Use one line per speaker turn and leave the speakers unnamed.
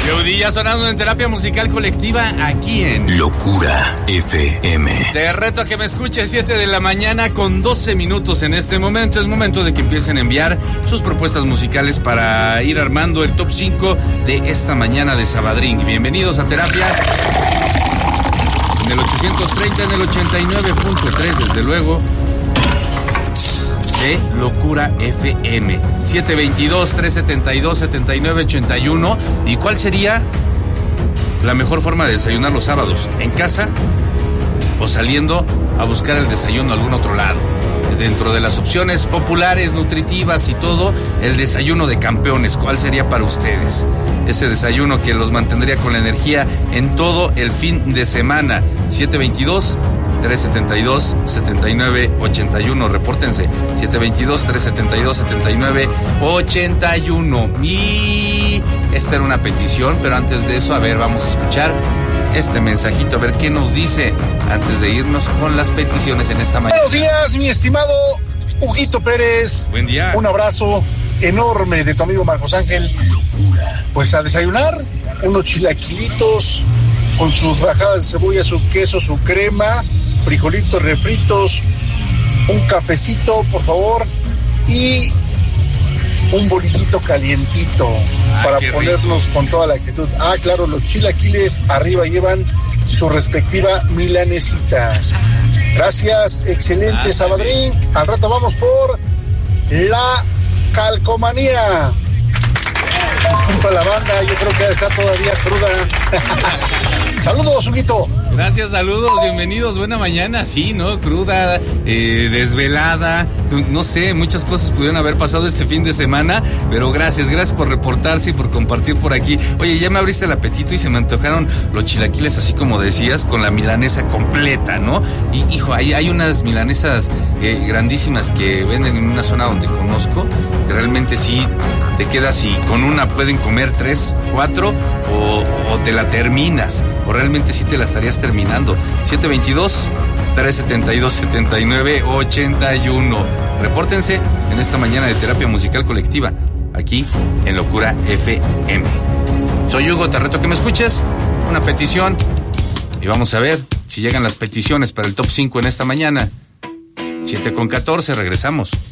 Ya sonando en Terapia Musical Colectiva aquí en
Locura FM.
Te reto a que me escuches 7 de la mañana con 12 minutos en este momento. Es momento de que empiecen a enviar sus propuestas musicales para ir armando el top 5 de esta mañana de Sabadrín. Bienvenidos a Terapia. En el 830, en el 89.3, desde luego, de Locura FM. 722-372-7981. ¿Y cuál sería la mejor forma de desayunar los sábados? ¿En casa o saliendo a buscar el desayuno a algún otro lado? Dentro de las opciones populares, nutritivas y todo, el desayuno de campeones. ¿Cuál sería para ustedes? Ese desayuno que los mantendría con la energía en todo el fin de semana. 722-372-7981. Repórtense. 722-372-7981. Y esta era una petición, pero antes de eso, a ver, vamos a escuchar este mensajito, a ver qué nos dice antes de irnos con las peticiones en esta mañana.
Buenos días, mi estimado Huguito Pérez.
Buen día.
Un abrazo enorme de tu amigo Marcos Ángel. Pues a desayunar, unos chilaquilitos con sus rajadas de cebolla, su queso, su crema, frijolitos refritos, un cafecito, por favor, y un bolillito calientito para ponernos rico, con toda la actitud. Ah, claro, los chilaquiles arriba llevan su respectiva milanesita. Gracias, excelente Sabadrín. Al rato vamos por la calcomanía. Disculpa la banda, yo creo que está todavía cruda. Saludos, Huguito.
Gracias, saludos, bienvenidos, buena mañana. Sí, ¿no? Cruda, desvelada, no sé, muchas cosas pudieron haber pasado este fin de semana, pero gracias por reportarse y por compartir por aquí. Oye, ya me abriste el apetito y se me antojaron los chilaquiles, así como decías, con la milanesa completa, ¿no? Y, hijo, hay unas milanesas grandísimas que venden en una zona donde conozco, que realmente sí te quedas y con una pueden comer 3, 4 o te la terminas, o realmente sí te la estarías terminando. 722-372-7981. Repórtense en esta mañana de Terapia Musical Colectiva, aquí en Locura FM. Soy Hugo, te reto que me escuches, una petición, y vamos a ver si llegan las peticiones para el top 5 en esta mañana. 7:14, regresamos.